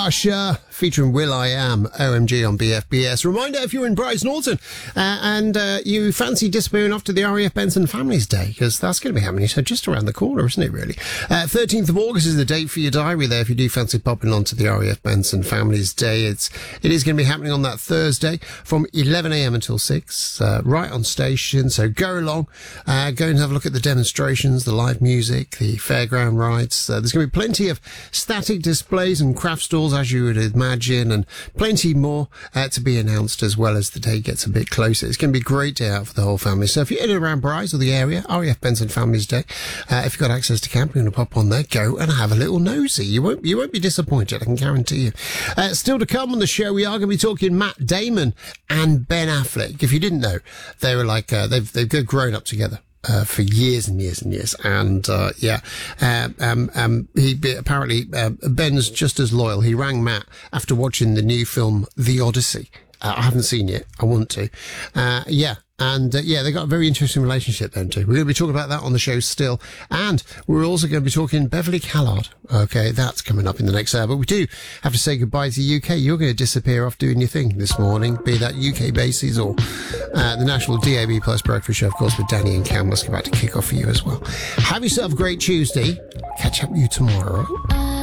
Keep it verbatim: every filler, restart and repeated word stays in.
Usher featuring will.i.am, O M G on B F B S. Reminder, if you're in Brize Norton uh, and uh, you fancy disappearing off to the R A F Benson Families Day, because that's going to be happening, so just around the corner, isn't it, really? Uh, thirteenth of August is the date for your diary there if you do fancy popping on to the R A F Benson Families Day. It's, it is going to be happening on that Thursday from eleven a.m. until six, uh, right on station, so go along, uh, go and have a look at the demonstrations, the live music, the fairground rides. Uh, there's going to be plenty of static displays and craft stalls, as you would imagine, and plenty more uh, to be announced as well as the day gets a bit closer. It's going to be a great day out for the whole family. So if you're in and around Brize or the area, R A F Benson Families Day, uh, if you've got access to camp, you're going to pop on there, go and have a little nosy. You won't, you won't be disappointed, I can guarantee you. Uh, still to come on the show, we are going to be talking Matt Damon and Ben Affleck. If you didn't know, they were like, uh, they've, they've grown up together. Uh, for years and years and years. And, uh, yeah, um, um, um, he, apparently, uh, Ben's just as loyal. He rang Matt after watching the new film, The Odyssey. Uh, I haven't seen it. I want to. Uh, yeah. And, uh, yeah, they got a very interesting relationship then too. We're going to be talking about that on the show still. And we're also going to be talking Beverly Callard. Okay, that's coming up in the next hour. But we do have to say goodbye to the U K. You're going to disappear off doing your thing this morning, be that U K bases or uh, the National D A B Plus Breakfast Show, of course, with Danny and Cam. That's about to kick off for you as well. Have yourself a great Tuesday. Catch up with you tomorrow.